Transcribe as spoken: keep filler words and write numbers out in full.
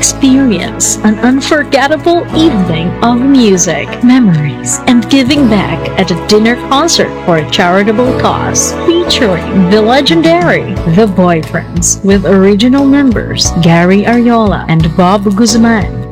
Experience an unforgettable evening of music, memories, and giving back at a dinner concert for a charitable cause featuring the legendary The Boyfriends with original members Gary Ariola and Bob Guzman.